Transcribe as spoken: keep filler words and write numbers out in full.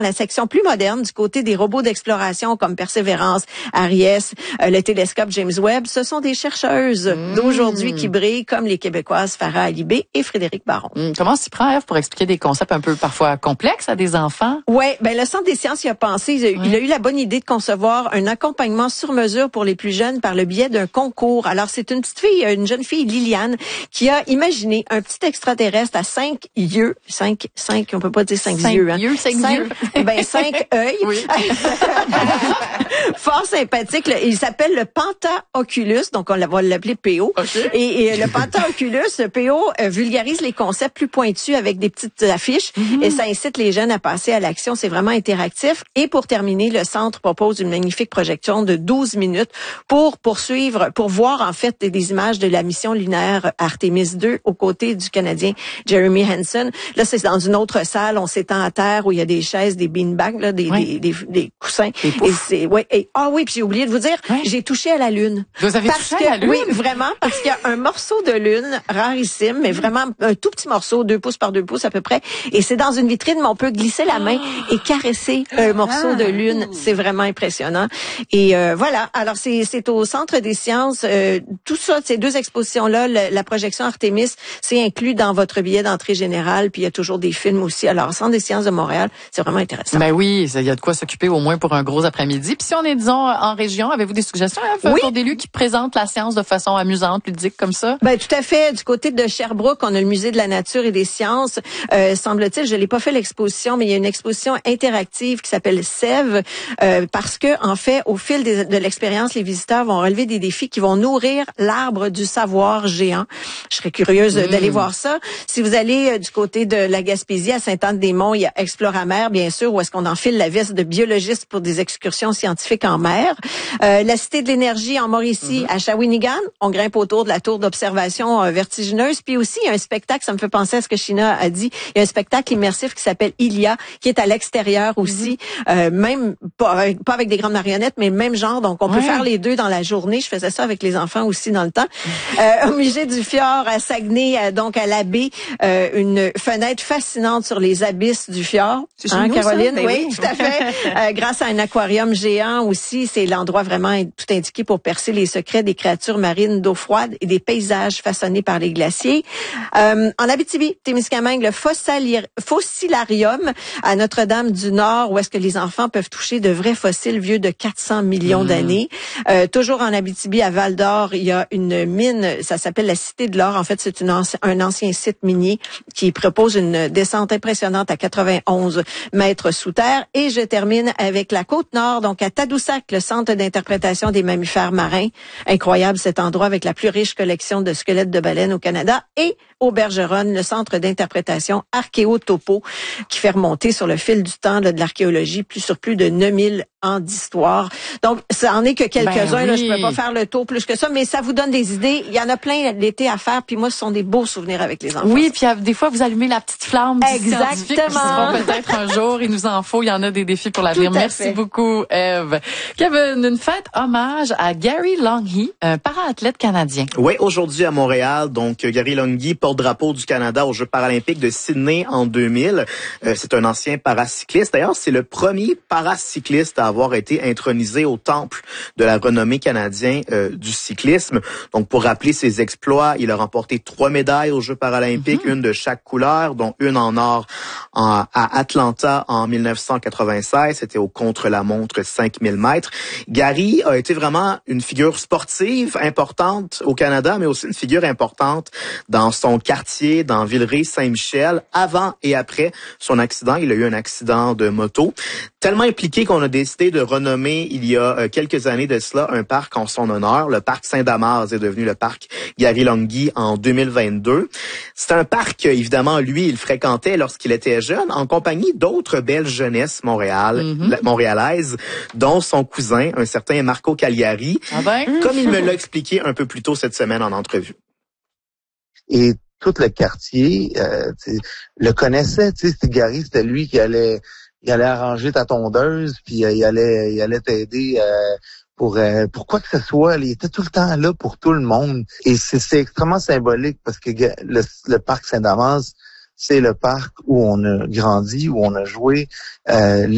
La section plus moderne du côté des robots d'exploration comme Persévérance, Ariès, euh, le télescope James Webb, ce sont des chercheuses mmh. d'aujourd'hui qui brillent comme les Québécoises Farah Alibé et Frédéric Baron. Mmh. Comment s'y prend, Ève, pour expliquer des concepts un peu parfois complexes à des enfants? Oui, ben le Centre des sciences y a pensé. Il a, oui. il a eu la bonne idée de concevoir un accompagnement sur mesure pour les plus jeunes par le biais d'un concours. Alors, c'est une petite fille, une jeune fille, Liliane, qui a imaginé un petit extraterrestre à cinq yeux, cinq, cinq, on peut pas dire cinq, cinq yeux, hein. yeux, cinq, cinq yeux. Ben, cinq œils. Oui. Fort sympathique. Là. Il s'appelle le Pentaoculus, donc on va l'appeler P O. Okay. Et, et le Pentaoculus, le P O, euh, vulgarise les concepts plus pointus avec des petites affiches mm-hmm. et ça incite les jeunes à passer à l'action. C'est vraiment interactif. Et pour terminer, le centre propose une magnifique projection de douze minutes pour poursuivre, pour voir en fait des, des images de la mission lunaire Artemis deux aux côtés du Canadien Jeremy Hansen. Là, c'est dans une autre salle. On s'étend à terre où il y a des chaises, des beanbags, là, des, oui. des, des, des coussins. Et c'est, ouais, et, ah oui, puis j'ai oublié de vous dire, oui. j'ai touché à la Lune. Vous avez parce touché que, à la Lune? Oui, vraiment, parce qu'il y a un morceau de Lune rarissime, mais vraiment un tout petit morceau, deux pouces par deux pouces à peu près. Et c'est dans une vitrine, mais on peut glisser la main et caresser un morceau de Lune. C'est vraiment impressionnant. Et euh, voilà, alors c'est, c'est au Centre des sciences. Euh, tout ça, ces deux expositions-là, la, la projection Artemis, c'est inclus dans votre billet d'entrée générale. Puis il y a toujours des films aussi. Alors, au Centre des sciences de Montréal, c'est vraiment intéressant. Ben oui, il y a de quoi s'occuper au moins pour un gros après-midi. Puis si on est, disons, en région, avez-vous des suggestions hein, oui. pour des lieux qui présentent la science de façon amusante, ludique comme ça? Ben tout à fait. Du côté de Sherbrooke, on a le Musée de la nature et des sciences. Euh, semble-t-il, je l'ai pas fait l'exposition, mais il y a une exposition interactive qui s'appelle S E V, euh, parce que en fait, au fil des, de l'expérience, les visiteurs vont relever des défis qui vont nourrir l'arbre du savoir géant. Je serais curieuse mmh. d'aller voir ça. Si vous allez euh, du côté de la Gaspésie, à Sainte-Anne-des-Monts, il y a Exploramer, bien sûr, où est-ce qu'on enfile la veste de biologiste pour des excursions scientifiques en mer. Euh, la Cité de l'énergie en Mauricie, mm-hmm. à Shawinigan, on grimpe autour de la tour d'observation euh, vertigineuse. Puis aussi, il y a un spectacle, ça me fait penser à ce que Shina a dit, il y a un spectacle immersif qui s'appelle Ilia, qui est à l'extérieur aussi, mm-hmm. euh, même pas avec, pas avec des grandes marionnettes, mais le même genre. Donc, on ouais. peut faire les deux dans la journée. Je faisais ça avec les enfants aussi dans le temps. Mm-hmm. Euh, au musée du Fjord, à Saguenay, à, donc à la baie, euh, une fenêtre fascinante sur les abysses du fjord. C'est hein, nous, Caroline? Ça? Oui, oui, tout à fait. euh, grâce à un aquarium géant aussi, c'est l'endroit vraiment tout indiqué pour percer les secrets des créatures marines d'eau froide et des paysages façonnés par les glaciers. Euh, en Abitibi-Témiscamingue, le fossili- Fossilarium à Notre-Dame-du-Nord, où est-ce que les enfants peuvent toucher de vrais fossiles vieux de quatre cents millions mmh. d'années. Euh, toujours en Abitibi, à Val-d'Or, il y a une mine, ça s'appelle la Cité de l'Or. En fait, c'est une anci- un ancien site minier qui propose une descente impressionnante à quatre-vingt-onze mètres sous terre. Et je termine avec la Côte-Nord, donc à Tadoussac, le centre d'interprétation des mammifères marins. Incroyable cet endroit avec la plus riche collection de squelettes de baleines au Canada. Et au Bergeronne, le centre d'interprétation archéotopo qui fait remonter sur le fil du temps là, de l'archéologie plus sur plus de neuf mille ans d'histoire. Donc, ça en est que quelques-uns. Ben oui. Là, je peux pas faire le tour plus que ça, mais ça vous donne des idées. Il y en a plein l'été à faire, puis moi, ce sont des beaux souvenirs avec les enfants. Oui, puis des fois, vous allumez la petite flamme du scientifique. Exactement. Peut-être un jour, il nous en faut. Il y en a des défis pour l'avenir. Merci fait. beaucoup, Ève. Kevin, une fête hommage à Gary Longy, un para-athlète canadien. Oui, aujourd'hui à Montréal. Donc, Gary Longy, porte-drapeau du Canada aux Jeux paralympiques de Sydney en deux mille. Euh, c'est un ancien paracycliste. D'ailleurs, c'est le premier paracycliste à avoir été intronisé au temple de la renommée canadienne euh, du cyclisme. Donc, pour rappeler ses exploits, il a remporté trois médailles aux Jeux paralympiques, mm-hmm. une de chaque couleur, dont une en or en, à Atlanta en mille neuf cent quatre-vingt-seize. C'était au contre-la-montre cinq mille mètres. Gary a été vraiment une figure sportive importante au Canada, mais aussi une figure importante dans son quartier, dans Villeray-Saint-Michel, avant et après son accident. Il a eu un accident de moto. Tellement impliqué qu'on a décidé de renommer, il y a quelques années de cela, un parc en son honneur. Le parc Saint-Damas est devenu le parc Gary Longy en deux mille vingt-deux. C'est un parc, évidemment, lui, il fréquentait lorsqu'il était jeune, en compagnie d'autres belles jeunesses Montréal, mm-hmm. montréalaises, dont son cousin, un certain Marco Cagliari, ah ben? comme il me l'a expliqué un peu plus tôt cette semaine en entrevue. Et tout le quartier euh, le connaissait, tu sais, Gary, c'était lui qui allait, il allait arranger ta tondeuse, puis euh, il allait, il allait t'aider euh, pour euh, pour quoi que ce soit. Il était tout le temps là pour tout le monde. Et c'est, c'est extrêmement symbolique parce que le, le parc Saint-Damas, c'est le parc où on a grandi, où on a joué. Euh,